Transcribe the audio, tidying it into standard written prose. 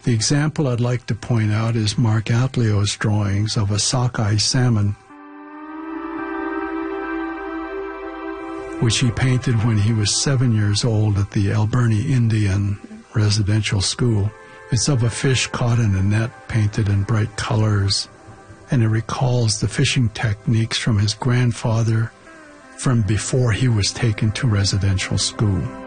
The example I'd like to point out is Mark Atlio's drawings of a sockeye salmon, which he painted when he was 7 years old at the Alberni Indian Residential School. It's of a fish caught in a net painted in bright colors, and it recalls the fishing techniques from his grandfather from before he was taken to residential school.